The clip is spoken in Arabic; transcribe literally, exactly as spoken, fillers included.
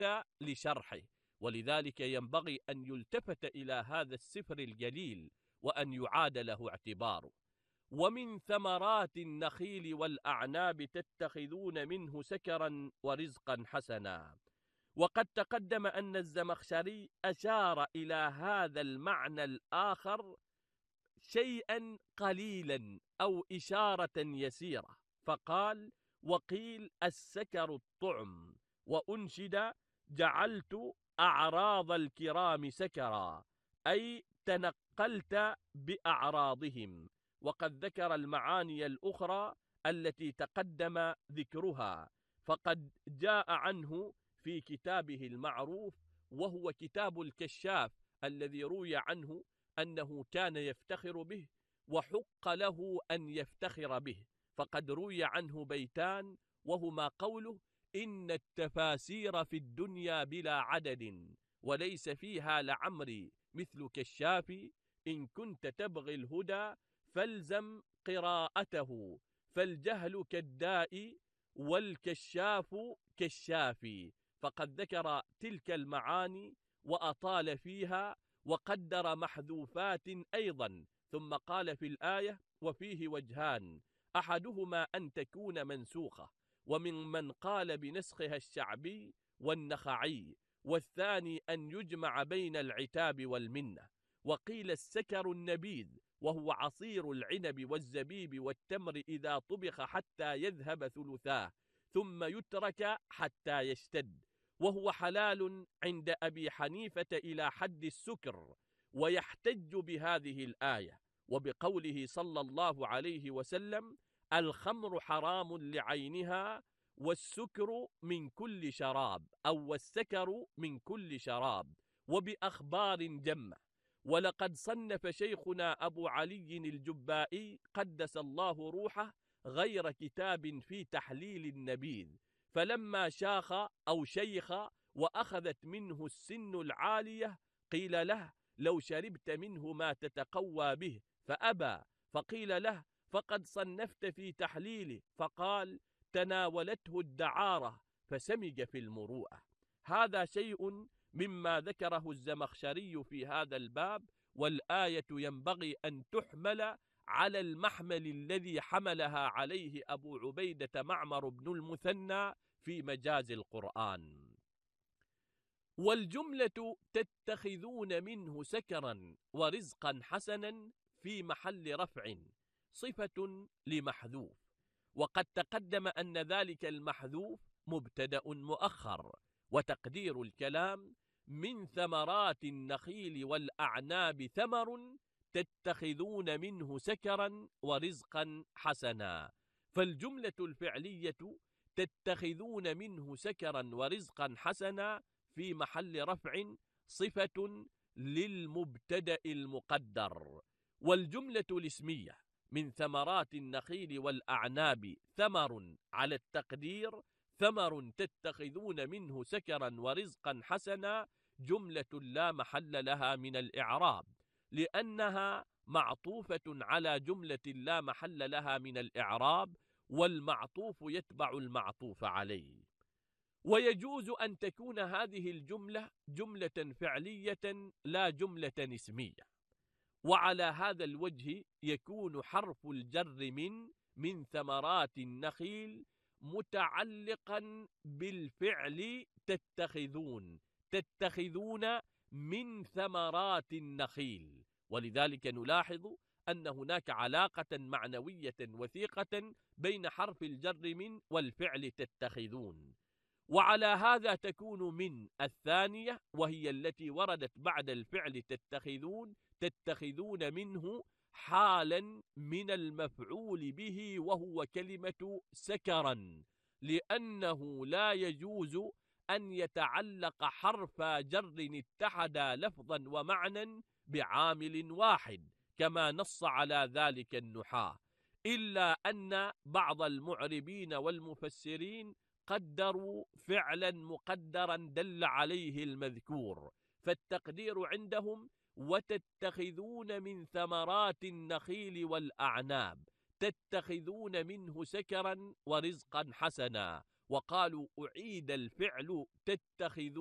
وقت لشرحه، ولذلك ينبغي أن يلتفت إلى هذا السفر الجليل وأن يعاد له اعتباره. ومن ثمرات النخيل والأعناب تتخذون منه سكرا ورزقا حسنا. وقد تقدم أن الزمخشري أشار إلى هذا المعنى الآخر شيئا قليلا أو إشارة يسيرة، فقال: وقيل السكر الطعم، وأنشد: جعلت أعراض الكرام سكرا، أي تنقلت بأعراضهم. وقد ذكر المعاني الأخرى التي تقدم ذكرها، فقد جاء عنه في كتابه المعروف وهو كتاب الكشاف، الذي روي عنه أنه كان يفتخر به وحق له أن يفتخر به. فقد روي عنه بيتان، وهما قوله: إن التفاسير في الدنيا بلا عدد، وليس فيها لعمري مثل كشافي، إن كنت تبغي الهدى فالزم قراءته، فالجهل كالداء والكشاف كالشافي. فقد ذكر تلك المعاني وأطال فيها وقدر محذوفات أيضا، ثم قال في الآية: وفيه وجهان، أحدهما أن تكون منسوخة، ومن من قال بنسخها الشعبي والنخعي، والثاني أن يجمع بين العتاب والمنة. وقيل السكر النبيذ، وهو عصير العنب والزبيب والتمر إذا طبخ حتى يذهب ثلثاه ثم يترك حتى يشتد، وهو حلال عند أبي حنيفة إلى حد السكر. ويحتج بهذه الآية وبقوله صلى الله عليه وسلم: الخمر حرام لعينها، والسكر من كل شراب، أو والسكر من كل شراب، وبأخبار جمة. ولقد صنف شيخنا أبو علي الجبائي قدس الله روحه غير كتاب في تحليل النبيذ، فلما شاخ أو شيخ وأخذت منه السن العالية قيل له: لو شربت منه ما تتقوى به، فأبى، فقيل له: فقد صنفت في تحليله، فقال: تناولته الدعارة فسمج في المروءة. هذا شيء مما ذكره الزمخشري في هذا الباب، والآية ينبغي أن تحمل على المحمل الذي حملها عليه أبو عبيدة معمر بن المثنى في مجاز القرآن. والجملة تتخذون منه سكرا ورزقا حسنا في محل رفع صفة لمحذوف، وقد تقدم أن ذلك المحذوف مبتدأ مؤخر، وتقدير الكلام: من ثمرات النخيل والأعناب ثمر تتخذون منه سكرا ورزقا حسنا. فالجملة الفعلية تتخذون منه سكرا ورزقا حسنا في محل رفع صفة للمبتدأ المقدر. والجملة الاسمية من ثمرات النخيل والأعناب ثمر على التقدير ثمر تتخذون منه سكرا ورزقا حسنا جملة لا محل لها من الإعراب، لأنها معطوفة على جملة لا محل لها من الإعراب، والمعطوف يتبع المعطوف عليه. ويجوز أن تكون هذه الجملة جملة فعلية لا جملة اسمية، وعلى هذا الوجه يكون حرف الجر من من ثمرات النخيل متعلقا بالفعل تتخذون تتخذون من ثمرات النخيل، ولذلك نلاحظ أن هناك علاقة معنوية وثيقة بين حرف الجر من والفعل تتخذون. وعلى هذا تكون من الثانية، وهي التي وردت بعد الفعل تتخذون تتخذون منه حالا من المفعول به، وهو كلمة سكرا، لأنه لا يجوز أن يتعلق حرف جر اتحد لفظا ومعنى بعامل واحد كما نص على ذلك النحاة، إلا أن بعض المعربين والمفسرين قدروا فعلا مقدرا دل عليه المذكور، فالتقدير عندهم: وتتخذون من ثمرات النخيل والأعناب تتخذون منه سكرا ورزقا حسنا، وقالوا أعيد الفعل تتخذ